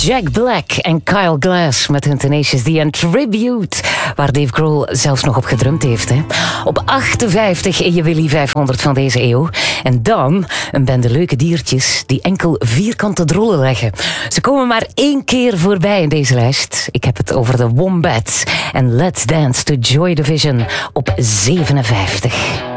Jack Black en Kyle Glass met hun Tenacious D en Tribute, waar Dave Grohl zelfs nog op gedrumd heeft. Hè. Op 58 in je Willy 500 van deze eeuw. En dan een bende leuke diertjes die enkel vierkante drollen leggen. Ze komen maar 1 keer voorbij in deze lijst. Ik heb het over de Wombats en Let's Dance to Joy Division op 57.